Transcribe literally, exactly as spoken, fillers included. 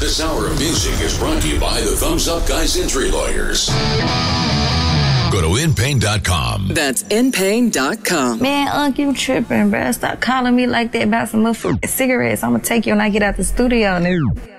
This hour of music is brought to you by the Thumbs Up Guys Injury Lawyers. Go to in pain dot com. That's in pain dot com. Man, Unc, you tripping, bruh. Stop calling me like that about some motherfucking cigarettes. I'm gonna take you when I get out the studio, nigga.